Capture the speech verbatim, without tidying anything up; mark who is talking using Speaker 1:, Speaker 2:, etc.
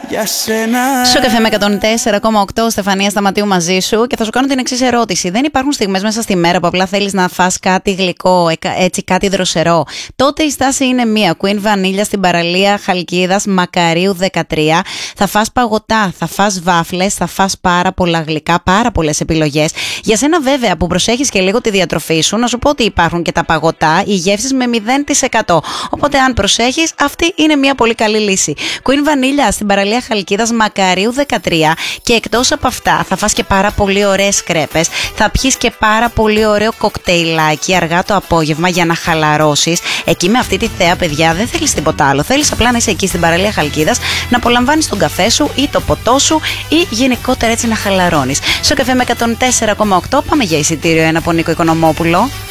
Speaker 1: για σένα.
Speaker 2: Στο καφέ με εκατόν τέσσερα κόμμα οκτώ, Στεφανία Σταματίου μαζί σου, και θα σου κάνω την εξής ερώτηση. Δεν υπάρχουν στιγμές μέσα στη μέρα που απλά θέλεις να φας κάτι γλυκό, έτσι κάτι δροσερό? Τότε η στάση είναι μία. Queen Vanilla στην παραλία Χαλκίδας, Μακαρίου δεκατρία. Θα φας παγωτά, θα φας βάφλες, θα φας πάρα πολλά γλυκά, πάρα πολλές επιλογές. Για σένα βέβαια που προσέχεις και λίγο τη διατροφή σου, να σου πω ότι υπάρχουν και τα παγωτά, οι γεύσεις με μηδέν τοις εκατό. Οπότε αν προσέχεις, αυτή είναι μια πολύ καλή λύση. Queen Vanilla στην παραλία Χαλκίδας, Μακαρίου δεκατρία, και εκτός από αυτά θα φας και πάρα πολύ ωραίες κρέπες, θα πιεις και πάρα πολύ ωραίο κοκτέιλάκι αργά το απόγευμα για να χαλαρώσεις. Εκεί με αυτή τη θέα, παιδιά, δεν θέλεις τίποτα άλλο. Θέλεις απλά να είσαι εκεί στην παραλία Χαλκίδας, να απολαμβάνεις τον καφέ σου ή το ποτό σου ή γενικότερα έτσι να χαλαρώνεις. Στο καφέ με εκατόν τέσσερα κόμμα οκτώ πάμε για εισιτήριο ένα από Νίκο Οικονομόπουλο.